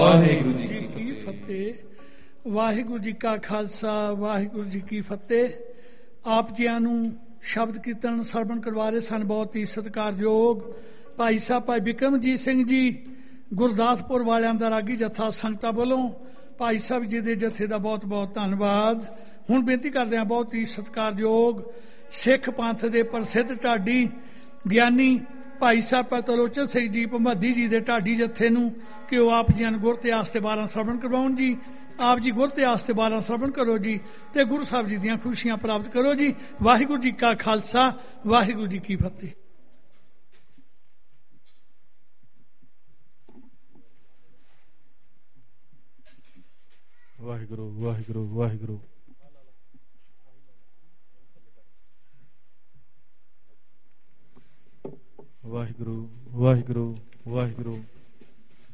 ਵਾਹਿਗੁਰੂ ਜੀ ਕੀ ਫਤਿਹ। ਵਾਹਿਗੁਰੂ ਜੀ ਕਾ ਖਾਲਸਾ, ਵਾਹਿਗੁਰੂ ਜੀ ਕੀ ਫਤਿਹ। ਆਪ ਜੀਆਂ ਨੂੰ ਸ਼ਬਦ ਕੀਰਤਨ ਸਰਵਣ ਕਰਵਾ ਰਹੇ ਸਨ ਬਹੁਤ ਹੀ ਸਤਿਕਾਰਯੋਗ ਭਾਈ ਸਾਹਿਬ ਭਾਈ ਬਿਕਰਮਜੀਤ ਸਿੰਘ ਜੀ, ਗੁਰਦਾਸਪੁਰ ਵਾਲਿਆਂ ਦਾ ਰਾਗੀ ਜੱਥਾ ਸੰਗਤਾਂ ਵੱਲੋਂ ਭਾਈ ਸਾਹਿਬ ਜੀ ਦੇ ਜੱਥੇ ਦਾ ਬਹੁਤ ਬਹੁਤ ਧੰਨਵਾਦ। ਹੁਣ ਬੇਨਤੀ ਕਰਦੇ ਹਾਂ ਬਹੁਤ ਹੀ ਸਤਿਕਾਰਯੋਗ ਸਿੱਖ ਪੰਥ ਦੇ ਪ੍ਰਸਿੱਧ ਢਾਡੀ ਗਿਆਨੀ ਭਾਈ ਸਾਹਿਬ ਪਤਲੋਚਨ ਸਿੰਘ ਜੀ ਭੰਬੱਦੀ ਜੀ ਦੇ ਢਾਡੀ ਜੱਥੇ ਨੂੰ ਕਿ ਉਹ ਆਪ ਜੀਆਂ ਨੂੰ ਗੁਰ ਇਤਿਹਾਸ ਤੇ 12 ਸਰਵਣ ਕਰਵਾਉਣ ਜੀ। ਆਪ ਜੀ ਗੁਰ ਇਤਿਹਾਸ ਤੇ 12 ਸਰਵਣ ਕਰੋ ਜੀ ਤੇ ਗੁਰੂ ਸਾਹਿਬ ਜੀ ਦੀਆਂ ਖੁਸ਼ੀਆਂ ਪ੍ਰਾਪਤ ਕਰੋ ਜੀ। ਵਾਹਿਗੁਰੂ ਜੀ ਕਾ ਖਾਲਸਾ, ਵਾਹਿਗੁਰੂ ਜੀ ਕੀ ਫਤਿਹ। ਵਾਹਿਗੁਰੂ ਵਾਹਿਗੁਰੂ ਵਾਹਿਗੁਰੂ। ਵਾਹਿਗੁਰੂ ਵਾਹਿਗੁਰੂ ਵਾਹਿਗੁਰੂ।